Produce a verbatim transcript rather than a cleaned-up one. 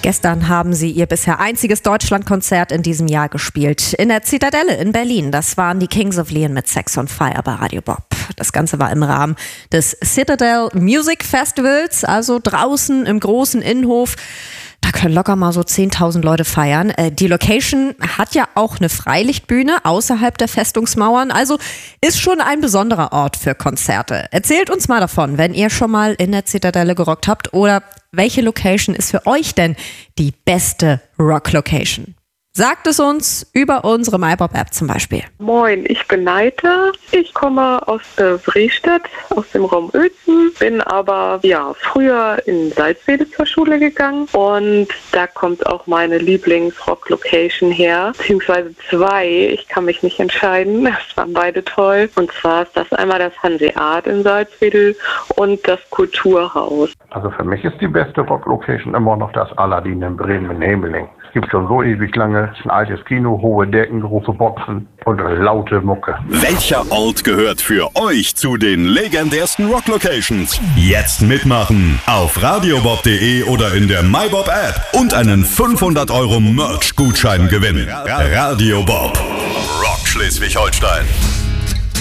Gestern haben sie ihr bisher einziges Deutschlandkonzert in diesem Jahr gespielt. In der Zitadelle in Berlin. Das waren die Kings of Leon mit Sex on Fire bei Radio Bob. Das Ganze war im Rahmen des Citadel Music Festivals, also draußen im großen Innenhof. Da können locker mal so zehntausend Leute feiern. Die Location hat ja auch eine Freilichtbühne außerhalb der Festungsmauern. Also ist schon ein besonderer Ort für Konzerte. Erzählt uns mal davon, wenn ihr schon mal in der Zitadelle gerockt habt. Oder welche Location ist für euch denn die beste Rock-Location? Sagt es uns über unsere MyBob-App zum Beispiel. Moin, ich bin Neite. Ich komme aus äh, Brestedt, aus dem Raum Uelzen, bin aber ja früher in Salzwedel zur Schule gegangen und da kommt auch meine Lieblings-Rock-Location her, beziehungsweise zwei. Ich kann mich nicht entscheiden, das waren beide toll. Und zwar ist das einmal das Hanseat in Salzwedel und das Kulturhaus. Also für mich ist die beste Rock-Location immer noch das Aladdin in Bremen in Hemeling. Es gibt schon so ewig lange ein altes Kino, hohe Decken, große Boxen und laute Mucke. Welcher Ort gehört für euch zu den legendärsten Rock-Locations? Jetzt mitmachen auf radiobob punkt de oder in der MyBob-App und einen fünfhundert Euro Merch-Gutschein gewinnen. Radio Bob, Rock Schleswig-Holstein.